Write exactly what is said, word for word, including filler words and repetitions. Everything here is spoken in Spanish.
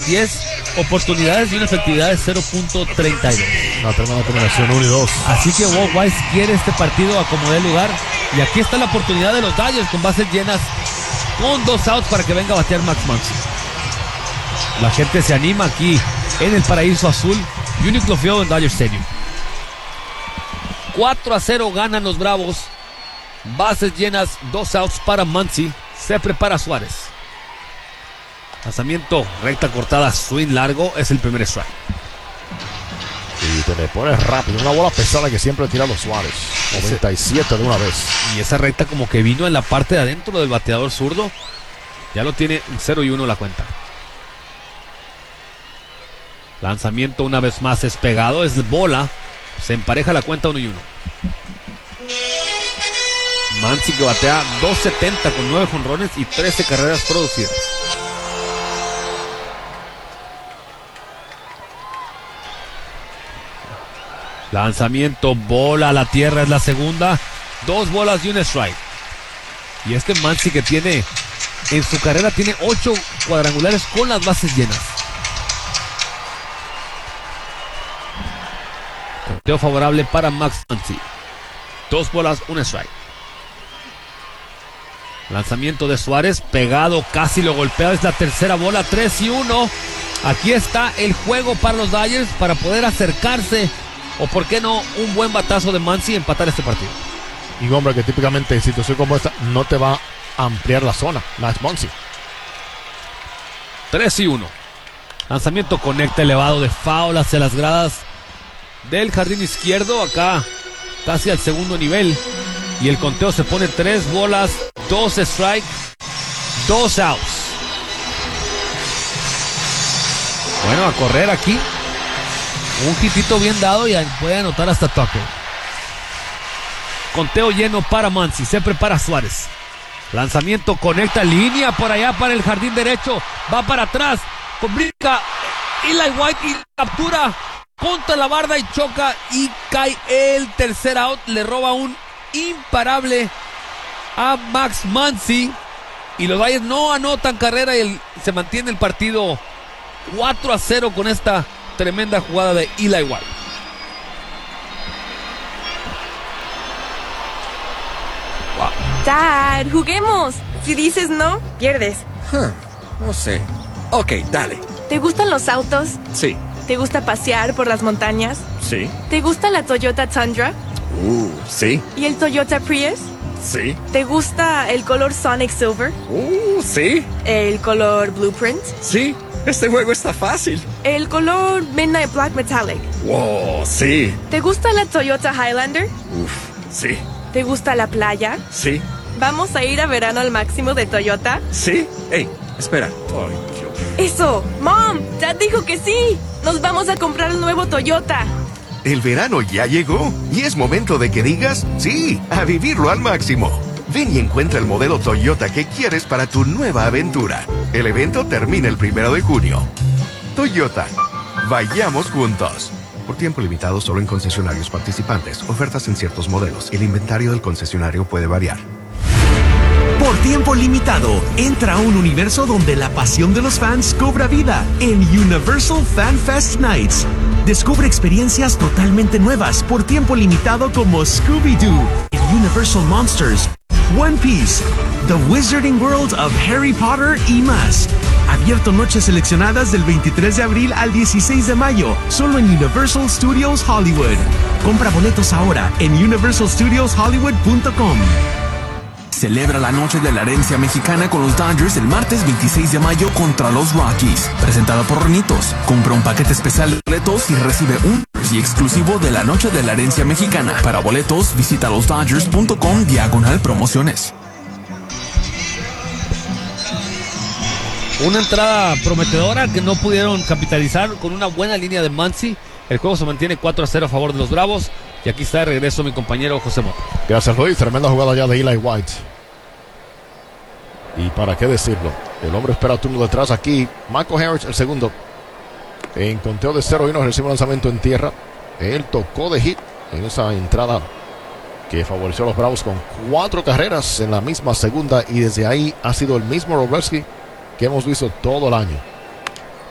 diez oportunidades y una efectividad de cero punto treinta y dos. Una tremenda combinación, uno y dos. Así que Walt Weiss quiere este partido a como dé lugar. Y aquí está la oportunidad de los Dodgers con bases llenas, con dos outs para que venga a batear Max Muncy. La gente se anima aquí en el Paraíso Azul, Uniqlo Field en Dodger Stadium. cuatro a cero ganan los Bravos. Bases llenas, dos outs para Muncy. Se prepara Suárez. Lanzamiento, recta cortada, swing largo, es el primer strike. Y te le pones rápido, una bola pesada que siempre tira los Suárez. noventa y siete de una vez. Y esa recta como que vino en la parte de adentro del bateador zurdo. Ya lo tiene cero y uno la cuenta. Lanzamiento una vez más es pegado, es bola. Se empareja la cuenta uno y uno. Muncy que batea dos setenta con nueve jonrones y trece carreras producidas. Lanzamiento, bola a la tierra, es la segunda. Dos bolas y un strike. Y este Muncy que tiene, en su carrera tiene ocho cuadrangulares con las bases llenas. Conteo favorable para Max Muncy. Dos bolas, un strike. Lanzamiento de Suárez, pegado, casi lo golpea, es la tercera bola, tres y uno. Aquí está el juego para los Dodgers para poder acercarse, o por qué no, un buen batazo de Muncy y empatar este partido. Y hombre, que típicamente en situación como esta no te va a ampliar la zona, Max Muncy. tres y uno. Lanzamiento conecta elevado de foul hacia las gradas del jardín izquierdo, acá casi al segundo nivel. Y el conteo se pone tres bolas, dos strikes, dos outs. Bueno, a correr aquí. Un hitito bien dado y puede anotar hasta Tucker. Conteo lleno para Muncy. Se prepara Suárez. Lanzamiento, conecta, línea por allá para el jardín derecho. Va para atrás. Complica Eli White y captura contra la barda y choca y cae el tercer out. Le roba un imparable a Max Muncy. Y los Dodgers no anotan carrera y el, se mantiene el partido cuatro a cero con esta tremenda jugada de Eli White. Wow. Dad, juguemos. Si dices no, pierdes. Huh, no sé. Ok, dale. ¿Te gustan los autos? Sí. ¿Te gusta pasear por las montañas? Sí. ¿Te gusta la Toyota Tundra? Uh, sí. ¿Y el Toyota Prius? Sí. ¿Te gusta el color Sonic Silver? Uh, sí. ¿El color Blueprint? Sí. Este juego está fácil. ¿El color Midnight Black Metallic? Wow, sí. ¿Te gusta la Toyota Highlander? Uf, sí. ¿Te gusta la playa? Sí. ¿Vamos a ir a verano al máximo de Toyota? Sí. Hey, espera. Ay, Dios. Eso, Mom, Dad dijo que sí. Nos vamos a comprar el nuevo Toyota. El verano ya llegó y es momento de que digas sí, a vivirlo al máximo. Ven y encuentra el modelo Toyota que quieres para tu nueva aventura. El evento termina el primero de junio. Toyota, vayamos juntos. Por tiempo limitado solo en concesionarios participantes. Ofertas en ciertos modelos. El inventario del concesionario puede variar. Por tiempo limitado, entra a un universo donde la pasión de los fans cobra vida en Universal Fan Fest Nights. Descubre experiencias totalmente nuevas por tiempo limitado como Scooby-Doo, Universal Monsters, One Piece, The Wizarding World of Harry Potter y más. Abierto noches seleccionadas del veintitrés de abril al dieciséis de mayo, solo en Universal Studios Hollywood. Compra boletos ahora en universal studios hollywood punto com. Celebra la noche de la herencia mexicana con los Dodgers el martes veintiséis de mayo contra los Rockies. Presentado por Renitos. Compra un paquete especial de boletos y recibe un y exclusivo de la noche de la herencia mexicana. Para boletos, visita los dodgers punto com diagonal promociones. Una entrada prometedora que no pudieron capitalizar con una buena línea de Muncy. El juego se mantiene cuatro a cero a favor de los Bravos. Y aquí está de regreso mi compañero José Mota. Gracias, Luis. Tremenda jugada ya de Eli White. Y para qué decirlo, el hombre espera turno detrás aquí. Michael Harris, el segundo. En conteo de cero y uno recibe un lanzamiento en tierra. Él tocó de hit en esa entrada que favoreció a los Bravos con cuatro carreras en la misma segunda. Y desde ahí ha sido el mismo Wroblewski que hemos visto todo el año.